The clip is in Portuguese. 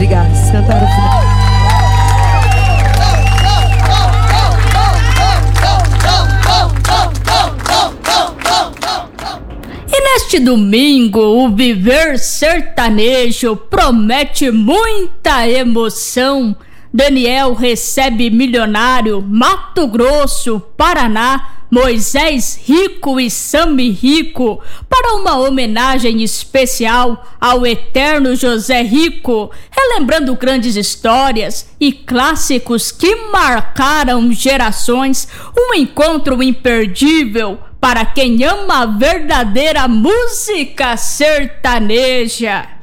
Obrigada. Cantaram o final. E neste domingo, o Viver Sertanejo promete muita emoção. Daniel recebe milionário, Mato Grosso, Paraná, Moisés Rico e Sami Rico para uma homenagem especial ao eterno José Rico, relembrando grandes histórias e clássicos que marcaram gerações. Um encontro imperdível para quem ama a verdadeira música sertaneja.